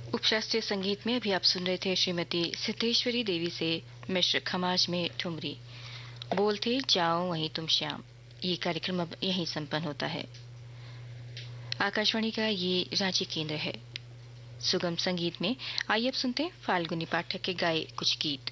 उपशास्त्रीय संगीत में अभी आप सुन रहे थे श्रीमती सिद्धेश्वरी देवी से मिश्र खमाज में ठुमरी। बोल थे जाओ वहीं तुम श्याम। ये कार्यक्रम अब यहीं संपन्न होता है। आकाशवाणी का ये रांची केंद्र है। सुगम संगीत में आइए अब सुनते हैं फाल्गुनी पाठक के गाए कुछ गीत।